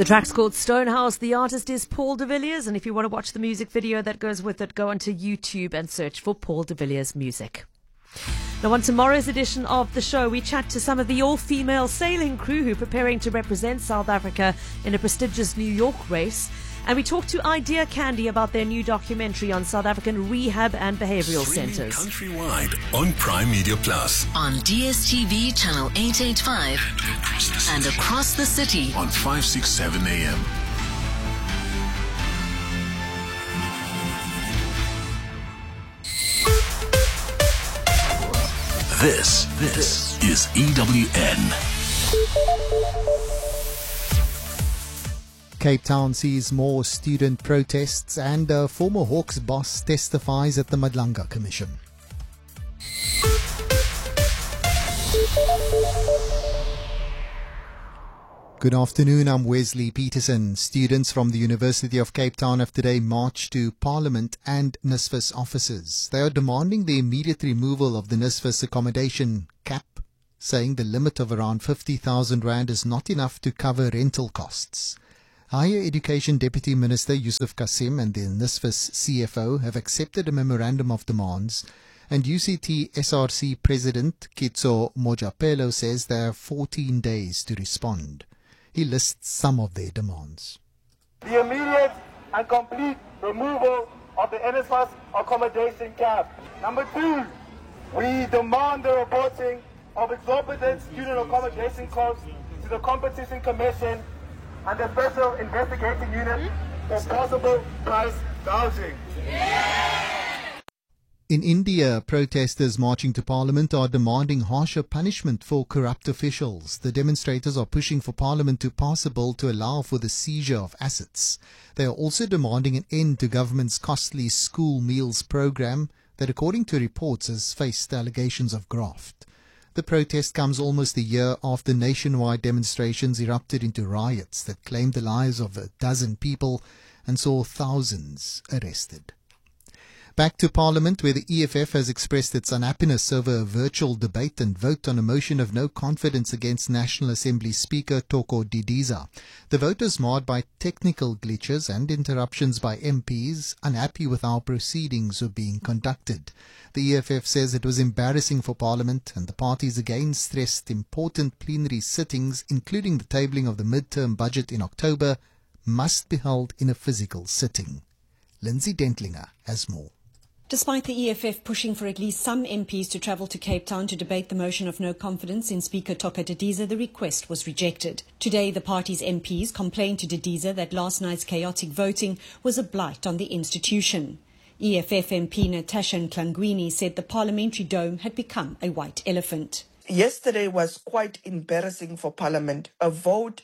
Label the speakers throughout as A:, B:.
A: The track's called Stonehouse. The artist is Paul de Villiers, and if you want to watch the music video that goes with it, go onto YouTube and search for Paul de Villiers music. Now, on tomorrow's edition of the show, we chat to some of the all-female sailing crew who are preparing to represent South Africa in a prestigious New York race. And we talk to Idea Candy about their new documentary on South African rehab and behavioural centres.
B: Countrywide on Prime Media Plus.
C: On DSTV channel 885 and across the city
B: On 567 AM. This is EWN.
D: Cape Town sees more student protests and a former Hawks boss testifies at the Madlanga Commission. Good afternoon, I'm Wesley Peterson. Students from the University of Cape Town have today marched to Parliament and NSFAS offices. They are demanding the immediate removal of the NSFAS accommodation cap, saying the limit of around 50,000 rand is not enough to cover rental costs. Higher Education Deputy Minister Yusuf Kasim and the NSFAS CFO have accepted a memorandum of demands, and UCT SRC President Kitso Mojapelo says they have 14 days to respond. He lists some of their demands.
E: The immediate and complete removal of the NSFAS accommodation cap. Number 2, we demand the reporting of exorbitant student accommodation costs to the Competition Commission and the Special Investigating Unit for possible price gouging.
D: In India, protesters marching to Parliament are demanding harsher punishment for corrupt officials. The demonstrators are pushing for Parliament to pass a bill to allow for the seizure of assets. They are also demanding an end to government's costly school meals program that, according to reports, has faced allegations of graft. The protest comes almost a year after nationwide demonstrations erupted into riots that claimed the lives of a dozen people and saw thousands arrested. Back to Parliament, where the EFF has expressed its unhappiness over a virtual debate and vote on a motion of no confidence against National Assembly Speaker Thoko Didiza. The vote was marred by technical glitches and interruptions by MPs unhappy with how proceedings were being conducted. The EFF says it was embarrassing for Parliament, and the parties again stressed important plenary sittings, including the tabling of the midterm budget in October, must be held in a physical sitting. Lindsay Dentlinger has more.
F: Despite the EFF pushing for at least some MPs to travel to Cape Town to debate the motion of no confidence in Speaker Thoko Didiza, the request was rejected. Today, the party's MPs complained to Didiza that last night's chaotic voting was a blight on the institution. EFF MP Natasha Nklangwini said the parliamentary dome had become a white elephant.
G: Yesterday was quite embarrassing for Parliament, a vote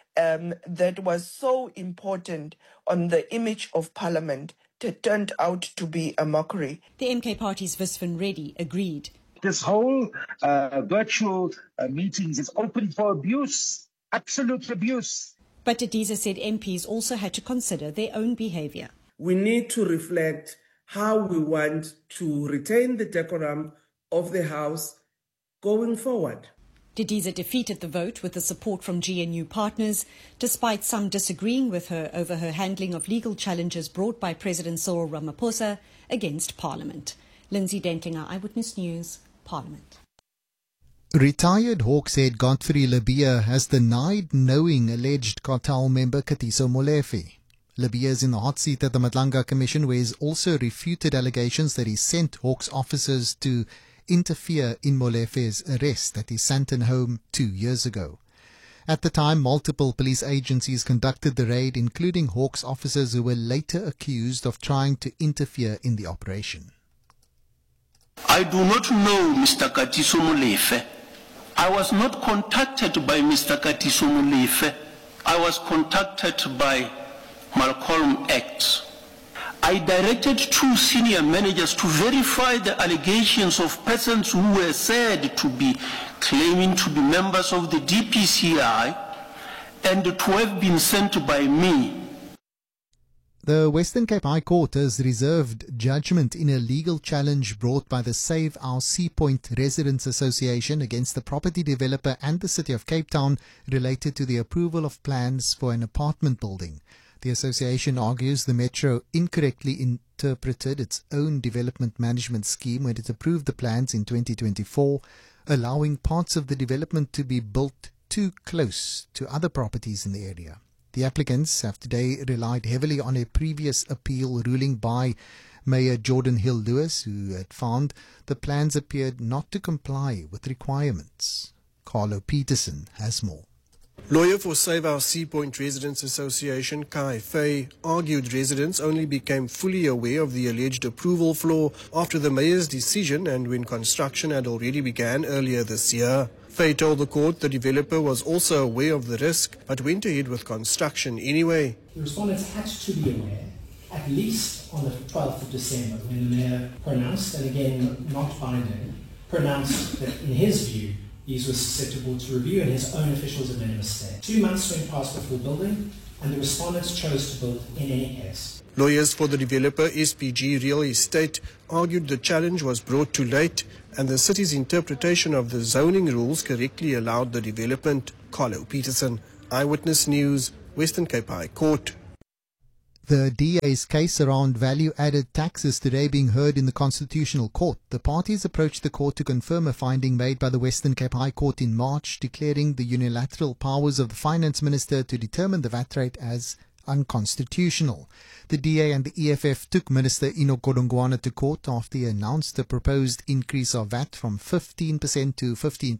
G: that was so important on the image of Parliament turned out to be a mockery.
F: The MK Party's Visvan Reddy agreed.
H: This whole virtual meetings is open for abuse, absolute abuse.
F: But Didiza said MPs also had to consider their own behaviour.
I: We need to reflect how we want to retain the decorum of the House going forward.
F: Didiza defeated the vote with the support from GNU partners, despite some disagreeing with her over her handling of legal challenges brought by President Cyril Ramaphosa against Parliament. Lindsay Dentlinger, Eyewitness News, Parliament.
D: Retired Hawks head Godfrey Labia has denied knowing alleged cartel member Katiso Molefe. Labia is in the hot seat at the Madlanga Commission, where he's also refuted allegations that he sent Hawks officers to interfere in Molefe's arrest at his Sandton home 2 years ago. At the time, multiple police agencies conducted the raid, including Hawks officers who were later accused of trying to interfere in the operation.
J: I do not know Mr. Katiso Molefe. I was not contacted by Mr. Katiso Molefe. I was contacted by Malcolm X. I directed 2 senior managers to verify the allegations of persons who were said to be claiming to be members of the DPCI and to have been sent by me.
D: The Western Cape High Court has reserved judgment in a legal challenge brought by the Save Our Sea Point Residents Association against the property developer and the City of Cape Town related to the approval of plans for an apartment building. The association argues the Metro incorrectly interpreted its own development management scheme when it approved the plans in 2024, allowing parts of the development to be built too close to other properties in the area. The applicants have today relied heavily on a previous appeal ruling by Mayor Jordan Hill-Lewis, who had found the plans appeared not to comply with requirements. Carlo Peterson has more.
K: Lawyer for Save Our Sea Point Residents Association, Kai Fay, argued residents only became fully aware of the alleged approval flaw after the mayor's decision and when construction had already begun earlier this year. Fay told the court the developer was also aware of the risk but went ahead with construction anyway.
L: The respondents had to be aware, at least on the 12th of December, when the mayor pronounced, and again not binding, pronounced that in his view these were susceptible to review and his own officials had made a mistake. 2 months went past before building, and the respondents chose to build in any case.
K: Lawyers for the developer SPG Real Estate argued the challenge was brought too late and the city's interpretation of the zoning rules correctly allowed the development. Carlo Peterson, Eyewitness News, Western Cape High Court.
D: The DA's case around value-added tax is today being heard in the Constitutional Court. The parties approached the court to confirm a finding made by the Western Cape High Court in March, declaring the unilateral powers of the Finance Minister to determine the VAT rate as unconstitutional. The DA and the EFF took Minister Enoch Godongwana to court after he announced a proposed increase of VAT from 15% to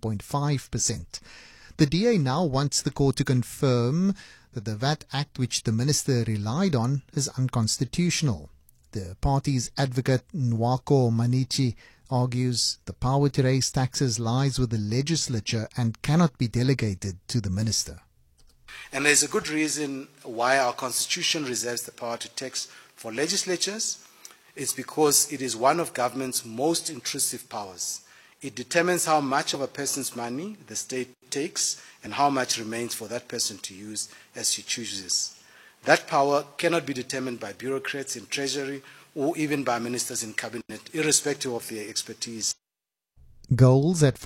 D: 15.5%. The DA now wants the court to confirm that the VAT Act which the minister relied on is unconstitutional. The party's advocate Nwako Manichi argues the power to raise taxes lies with the legislature and cannot be delegated to the minister.
M: And there's a good reason why our constitution reserves the power to tax for legislatures. It's because it is one of government's most intrusive powers. It determines how much of a person's money the state takes and how much remains for that person to use as she chooses. That power cannot be determined by bureaucrats in Treasury or even by ministers in Cabinet, irrespective of their expertise.
D: Gold's at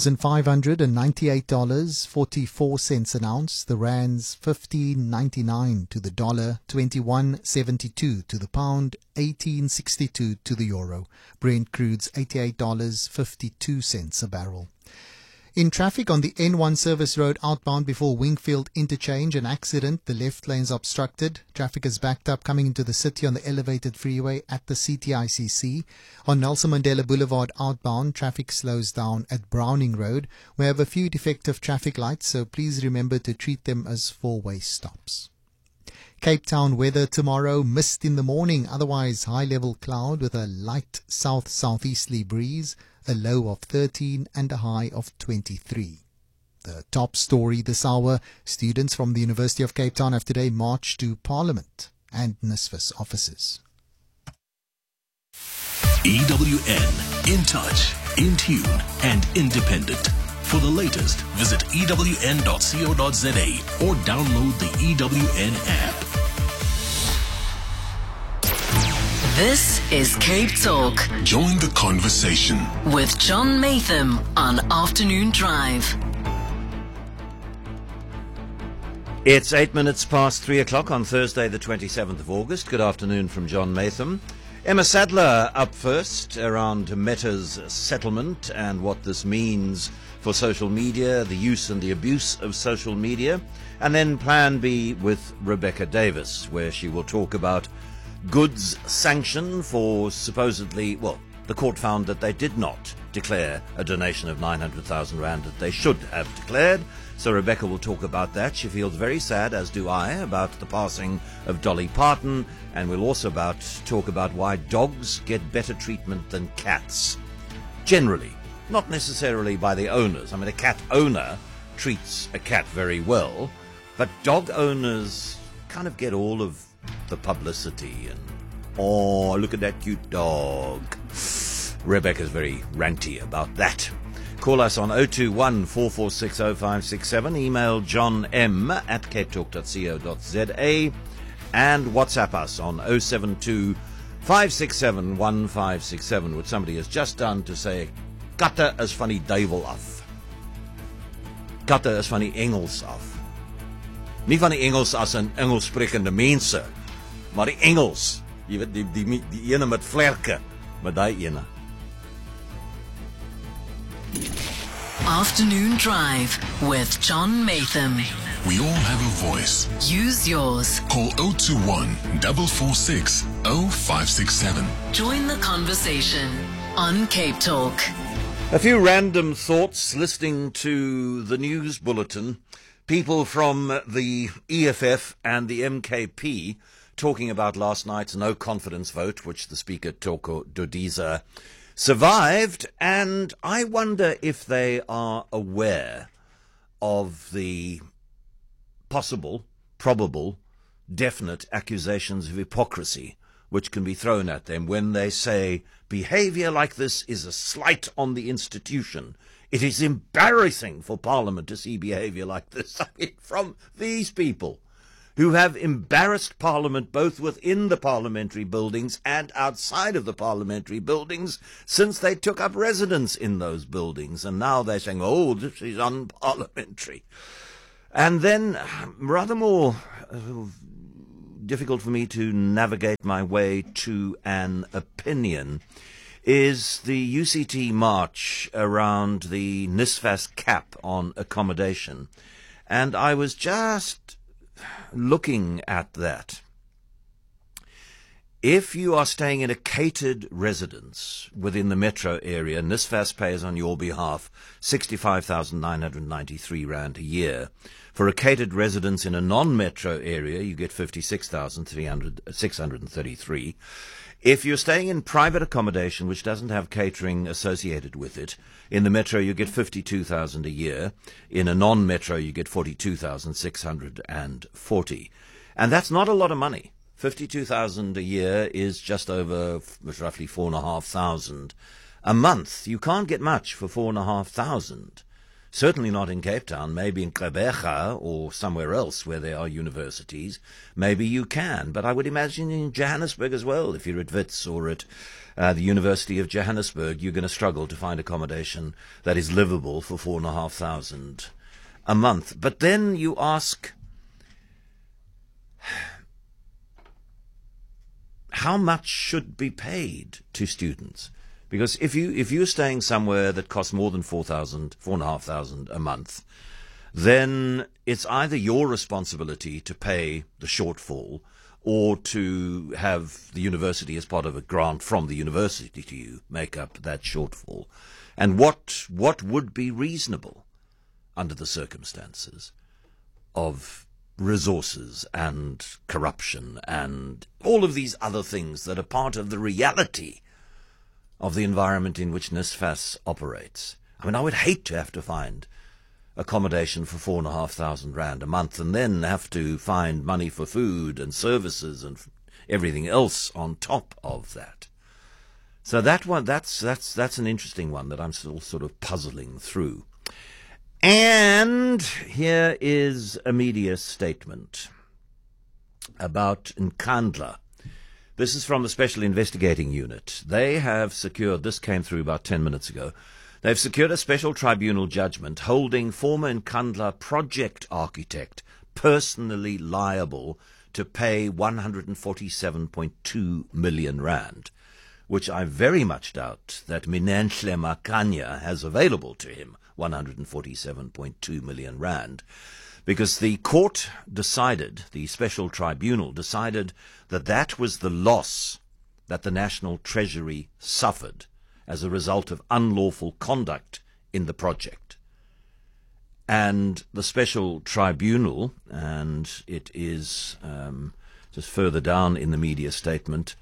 D: $4,598.44 an ounce. The rand's $15.99 to the dollar, $21.72 to the pound, $18.62 to the euro. Brent crude's $88.52 a barrel. In traffic on the N1 service road outbound before Wingfield interchange, an accident. The left lane's obstructed. Traffic is backed up coming into the city on the elevated freeway at the CTICC. On Nelson Mandela Boulevard outbound, traffic slows down at Browning Road. We have a few defective traffic lights, so please remember to treat them as four-way stops. Cape Town weather tomorrow, mist in the morning, otherwise high-level cloud with a light south-southeasterly breeze, a low of 13 and a high of 23. The top story this hour, students from the University of Cape Town have today marched to Parliament and NSFAS offices.
B: EWN, in touch, in tune and independent. For the latest, visit ewn.co.za or download the EWN app.
C: This is Cape Talk.
B: Join the conversation
C: with John Maytham on Afternoon Drive.
N: It's 8 minutes past 3 o'clock on Thursday, the 27th of August. Good afternoon from John Maytham. Emma Sadler up first around Meta's settlement and what this means for social media, the use and the abuse of social media. And then Plan B with Rebecca Davis, where she will talk about goods sanction for supposedly, well, the court found that they did not declare a donation of 900,000 rand that they should have declared. So Rebecca will talk about that. She feels very sad, as do I, about the passing of Dolly Parton. And we'll also talk about why dogs get better treatment than cats. Generally, not necessarily by the owners. I mean, a cat owner treats a cat very well, but dog owners kind of get all of the publicity and, oh, look at that cute dog. Rebecca's very ranty about that. Call us on 021 446 0567. Email johnm@capetalk.co.za. and WhatsApp us on 072 567 1567, which somebody has just done to say, katte is van die duivel af. Katte is van die Engels af. Nie van die Engels as in Engels sprekende mense, maar die Engels, jy weet, die ene met vlerke, met die ene.
C: Afternoon Drive with John Matham.
B: We all have a voice.
C: Use yours.
B: Call 021 446 0567.
C: Join the conversation on Cape Talk.
N: A few random thoughts listening to the news bulletin. People from the EFF and the MKP talking about last night's no confidence vote, which the Speaker, Toko Dodiza, survived, and I wonder if they are aware of the possible, probable, definite accusations of hypocrisy which can be thrown at them when they say behaviour like this is a slight on the institution. It is embarrassing for Parliament to see behaviour like this. I mean, from these people who have embarrassed Parliament both within the parliamentary buildings and outside of the parliamentary buildings since they took up residence in those buildings. And now they're saying, oh, this is unparliamentary. And then, rather more difficult for me to navigate my way to an opinion, is the UCT march around the NSFAS cap on accommodation. And I was just looking at that. If you are staying in a catered residence within the metro area, NSFAS pays on your behalf 65,993 Rand a year. For a catered residence in a non-metro area, you get 56,633. If you're staying in private accommodation which doesn't have catering associated with it, in the metro you get 52,000 a year. In a non-metro you get 42,640. And that's not a lot of money. 52,000 a year is just over roughly 4,500 a month. You can't get much for 4,500. Certainly not in Cape Town. Maybe in Gqeberha or somewhere else where there are universities. Maybe you can. But I would imagine in Johannesburg as well, if you're at Wits or at the University of Johannesburg, you're going to struggle to find accommodation that is livable for 4,500 a month. But then you ask, how much should be paid to students? Because if you're staying somewhere that costs more than 4,500 a month, then it's either your responsibility to pay the shortfall or to have the university, as part of a grant from the university to you, make up that shortfall. And what would be reasonable under the circumstances of resources and corruption and all of these other things that are part of the reality of the environment in which NSFAS operates? I mean, I would hate to have to find accommodation for 4,500 Rand a month and then have to find money for food and services and everything else on top of that. So that one, that's an interesting one that I'm still sort of puzzling through. And here is a media statement about Nkandla. This is from the Special Investigating Unit. They have secured, this came through about 10 minutes ago, they've secured a special tribunal judgment holding former Nkandla project architect personally liable to pay 147.2 million Rand, which I very much doubt that Minenhle Makanya has available to him, 147.2 million Rand. Because the court decided, the special tribunal decided, that that was the loss that the National Treasury suffered as a result of unlawful conduct in the project. And the special tribunal, and it is just further down in the media statement,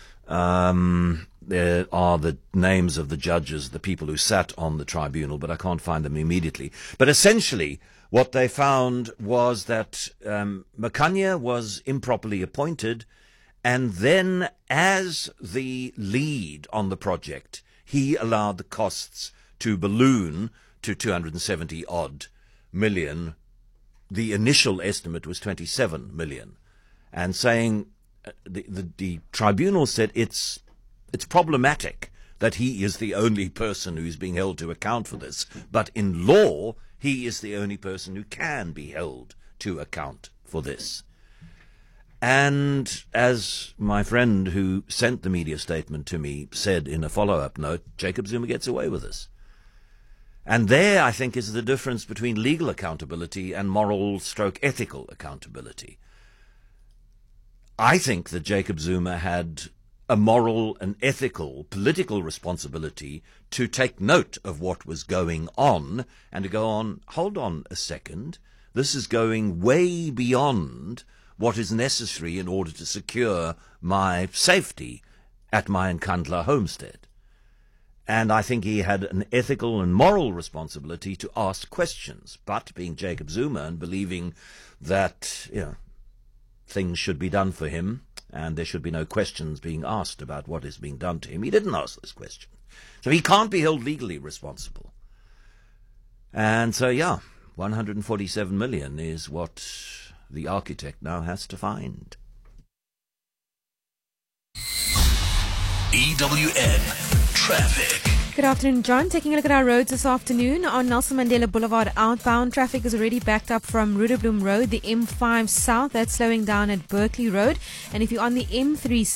N: there are the names of the judges, the people who sat on the tribunal, but I can't find them immediately. But essentially, what they found was that Makanya was improperly appointed, and then as the lead on the project, he allowed the costs to balloon to 270-odd million. The initial estimate was 27 million. and saying the tribunal said it's problematic that he is the only person who's being held to account for this, but in law he is the only person who can be held to account for this. And as my friend who sent the media statement to me said in a follow-up note, Jacob Zuma gets away with this. And there, I think, is the difference between legal accountability and moral/ethical accountability. I think that Jacob Zuma had a moral and ethical political responsibility to take note of what was going on and to go on, hold on a second, this is going way beyond what is necessary in order to secure my safety at my Nkandla homestead. And I think he had an ethical and moral responsibility to ask questions. But being Jacob Zuma and believing that, things should be done for him and there should be no questions being asked about what is being done to him, he didn't ask this question. So he can't be held legally responsible. And so, 147 million is what the architect now has to find.
B: EWN Traffic.
O: Good afternoon, John. Taking a look at our roads this afternoon. On Nelson Mandela Boulevard outbound, traffic is already backed up from Rudabloem Road, the M5 south. That's slowing down at Berkeley Road. And if you're on the M3